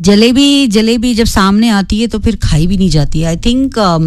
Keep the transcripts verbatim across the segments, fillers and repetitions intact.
जलेबी जलेबी जब सामने आती है तो फिर खाई भी नहीं जाती है. I think um,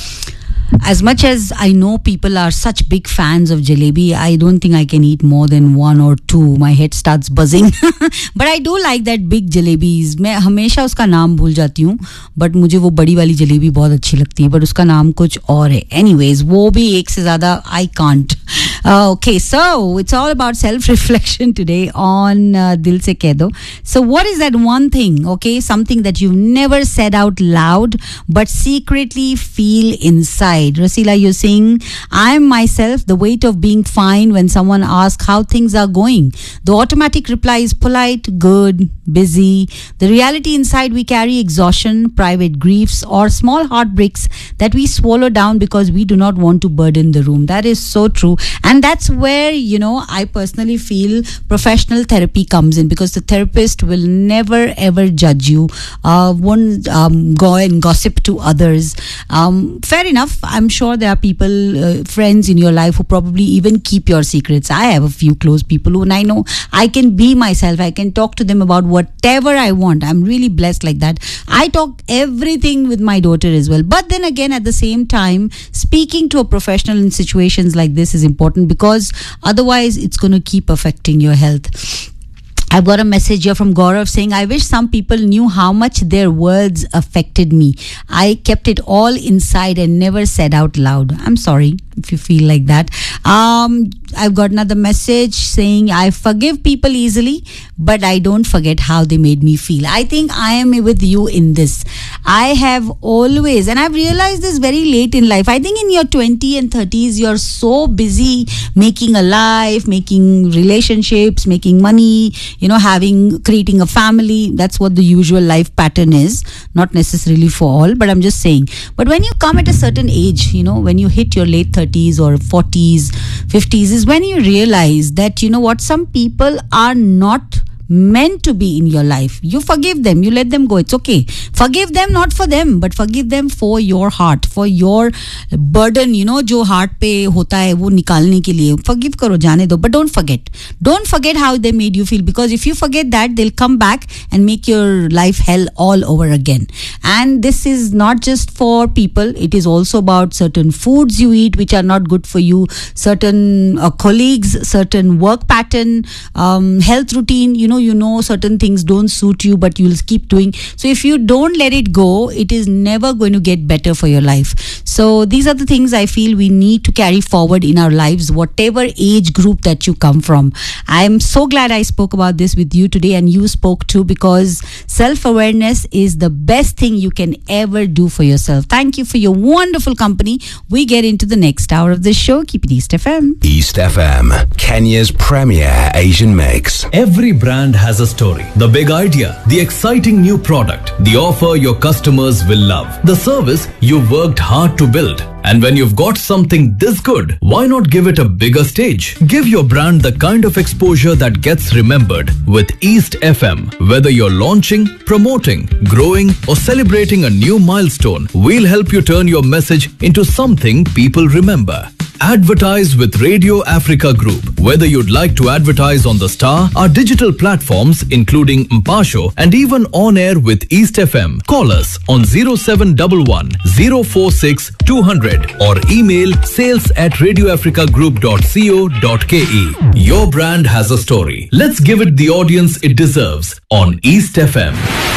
as much as I know people are such big fans of jalebi, I don't think I can eat more than one or two. My head starts buzzing. But I do like that big jalebis. मैं हमेशा उसका नाम भूल जाती हूँ, but मुझे वो बड़ी वाली जलेबी बहुत अच्छी लगती है, but उसका नाम कुछ और है. Anyways, वो भी एक से ज़्यादा I can't. Uh, okay, so it's all about self-reflection today on uh, Dil Se Keh Do. So what is that one thing, okay, something that you've never said out loud but secretly feel inside? Rasila, you're saying, I'm myself, the weight of being fine when someone asks how things are going. The automatic reply is polite, good, busy. The reality inside, we carry exhaustion, private griefs, or small heartbreaks that we swallow down because we do not want to burden the room. That is so true. And that's where, you know, I personally feel professional therapy comes in, because the therapist will never ever judge you, uh, won't um, go and gossip to others. Um, fair enough. I'm sure there are people, uh, friends in your life who probably even keep your secrets. I have a few close people who, and I know I can be myself. I can talk to them about whatever I want. I'm really blessed like that. I talk everything with my daughter as well. But then again, at the same time, speaking to a professional in situations like this is important, because otherwise it's going to keep affecting your health. I've got a message here from Gaurav saying, I wish some people knew how much their words affected me. I kept it all inside and never said out loud. I'm sorry if you feel like that. Um, I've got another message saying, I forgive people easily, but I don't forget how they made me feel. I think I am with you in this. I have always, and I've realized this very late in life. I think in your twenties and thirties, you're so busy making a life, making relationships, making money, you know, having, creating a family. That's what the usual life pattern is. Not necessarily for all, but I'm just saying. But when you come at a certain age, you know, when you hit your late thirties or forties, fifties, is when you realize that, you know what, some people are not meant to be in your life. You forgive them, you let them go, it's okay. Forgive them not for them, but forgive them for your heart, for your burden, you know, jo heart pe hota hai wo nikalne ke liye. Forgive karo, jaane do, but don't forget. Don't forget how they made you feel, because if you forget that, they'll come back and make your life hell all over again. And this is not just for people, it is also about certain foods you eat which are not good for you, certain uh, colleagues, certain work pattern, um, health routine, you know, you know certain things don't suit you, but you'll keep doing. So if you don't let it go, it is never going to get better for your life. So these are the things I feel we need to carry forward in our lives, whatever age group that you come from. I am so glad I spoke about this with you today, and you spoke too, because self-awareness is the best thing you can ever do for yourself. Thank you for your wonderful company. We get into the next hour of the show. Keep it East F M. East F M, Kenya's premier Asian mix. Every brand has a story. The big idea, the exciting new product, the offer your customers will love, the service you've worked hard to build. And when you've got something this good, why not give it a bigger stage? Give your brand the kind of exposure that gets remembered with East F M. Whether you're launching, promoting, growing, or celebrating a new milestone, we'll help you turn your message into something people remember. Advertise with Radio Africa Group. Whether you'd like to advertise on the Star, our digital platforms including Mpasho, and even on air with East F M, call us on zero seven one one, zero four six, two hundred or email sales at radioafricagroup dot co dot ke. Your brand has a story. Let's give it the audience it deserves on East F M.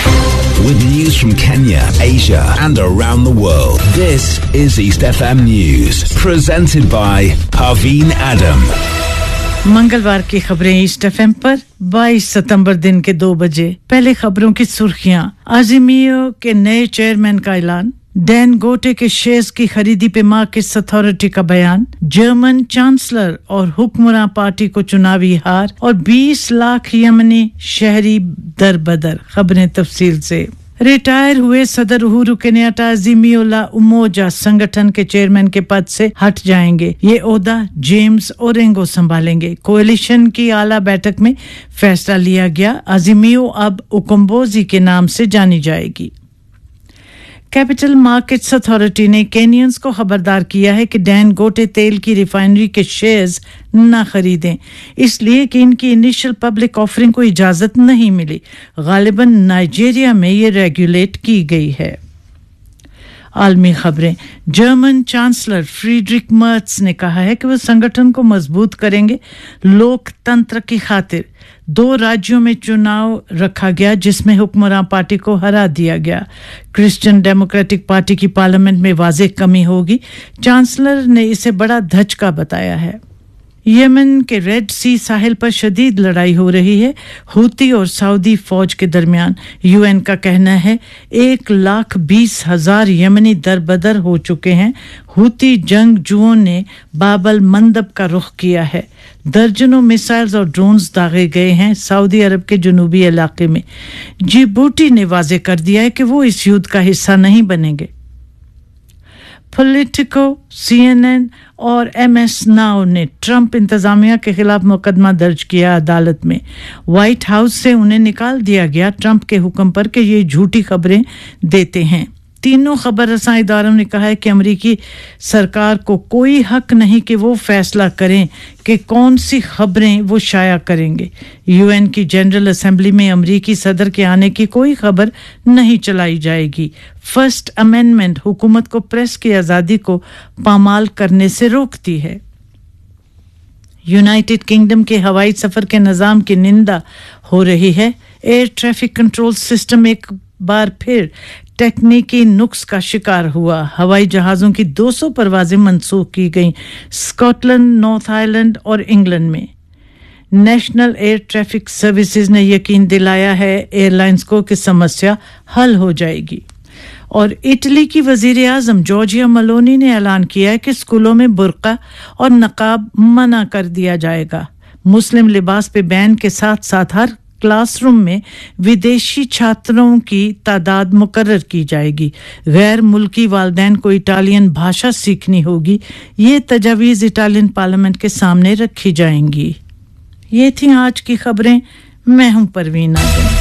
With news from Kenya, Asia, and around the world, this is East F M News, presented by Parveen Adam. मंगलवार की खबरें east FM पर बाईस सितंबर दिन के दो बजे. पहले खबरों की सुर्खियां. आजिमियो के नए चेयरमैन का ऐलान, डैन गोटे के शेयर्स की खरीदी पे मार्केट्स अथॉरिटी का बयान, जर्मन चांसलर और हुक्मरान पार्टी को चुनावी हार, और बीस लाख यमनी शहरी दरबदर. खबरें तफसील से. रिटायर हुए सदर उहुरु केन्याटा अज़ीमियोला उमोजा संगठन के चेयरमैन के पद से हट जाएंगे. ये ओहदा जेम्स ओरेंगो संभालेंगे. कोएलिशन की आला बैठक में फैसला लिया गया. अज़ीमियो अब उकोम्बोजी के नाम से जानी जाएगी. कैपिटल मार्केट्स अथॉरिटी ने केनियंस को खबरदार किया है कि डैनगोटे तेल की रिफाइनरी के शेयर्स न खरीदें, इसलिए कि इनकी इनिशियल पब्लिक ऑफरिंग को इजाजत नहीं मिली। गालिबन नाइजीरिया में ये रेगुलेट की गई है। आलमी खबरें। जर्मन चांसलर फ्रीडरिक मर्ट्स ने कहा है कि वह संगठन को मजबूत करेंगे। लोकतंत्र की खातिर दो राज्यों में चुनाव रखा गया जिसमें हुक्मरान पार्टी को हरा दिया गया। क्रिश्चियन डेमोक्रेटिक पार्टी की पार्लियामेंट में वाज़ेह कमी होगी। चांसलर ने इसे बड़ा धचका बताया है। यमन के रेड सी साहिल पर शदीद लड़ाई हो रही है हूती और सऊदी फौज के दरमियान। यूएन का कहना है एक लाख बीस हजार यमनी दरबदर हो चुके हैं। हूती जंगजुओं ने बाबल मंदब का रुख किया है। दर्जनों मिसाइल्स और ड्रोन्स दागे गए हैं सऊदी अरब के जुनूबी इलाके में। जिबूटी ने वाज़ेह कर दिया है कि वो इस युद्ध का हिस्सा नहीं बनेंगे। पॉलिटिको, सीएनएन और एमएस नाउ ने ट्रंप इंतजामिया के खिलाफ मुकदमा दर्ज किया अदालत में। व्हाइट हाउस से उन्हें निकाल दिया गया ट्रंप के हुक्म पर कि ये झूठी खबरें देते हैं। तीनों खबर रसां इदारों ने कहा है कि अमेरिकी सरकार को कोई हक नहीं कि वो फैसला करें कि कौन सी खबरें वो शाया करेंगे। यूएन की जनरल असेंबली में अमेरिकी सदर के आने की कोई खबर नहीं चलाई जाएगी। फर्स्ट अमेंडमेंट हुकूमत को प्रेस की आज़ादी को पामाल करने से रोकती है। यूनाइटेड किंगडम के हवाई सफर के निज़ाम की निंदा हो रही है। एयर ट्रैफिक कंट्रोल सिस्टम एक बार फिर टेक्निकी नुक्स का शिकार हुआ। हवाई जहाज़ों की दो सौ परवाजें मंसूख की गईं स्कॉटलैंड, नॉर्थ आयरलैंड और इंग्लैंड में। नेशनल एयर ट्रैफिक सर्विसेज ने यकीन दिलाया है एयरलाइंस को कि समस्या हल हो जाएगी। और इटली की वजीर आज़म जॉर्जिया मेलोनी ने ऐलान किया है कि स्कूलों में बुर्का और नकाब मना कर दिया जाएगा। मुस्लिम लिबास पे बैन के साथ साथ हर क्लासरूम में विदेशी छात्रों की तादाद मुकर्रर की जाएगी। गैर मुल्की वालिदैन को इटालियन भाषा सीखनी होगी। ये तजावीज़ इटालियन पार्लियामेंट के सामने रखी जाएंगी। ये थी आज की खबरें। मैं हूं परवीन आदम।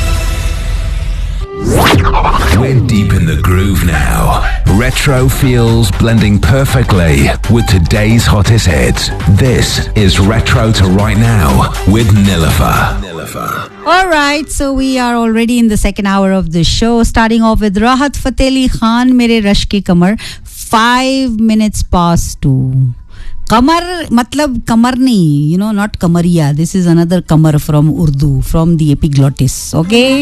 We're deep in the groove now. Retro feels blending perfectly with today's hottest hits. This is Retro to Right Now with Nilofer. All right, so we are already in the second hour of the show, starting off with Rahat Fateh Ali Khan, Mere Rush Ki Kamar, five minutes past two. Kamar, matlab kamar nahi, you know, not kamariya. This is another kamar from Urdu, from the epiglottis, okay?